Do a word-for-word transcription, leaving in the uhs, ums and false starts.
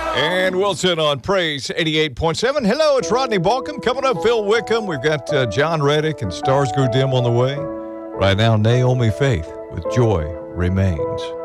And Wilson on Praise eighty-eight point seven. Hello, it's Rodney Balcom. Coming up, Phil Wickham. We've got uh, John Reddick and Stars Grew Dim on the way. Right now, Naomi Faith with Joy Remains.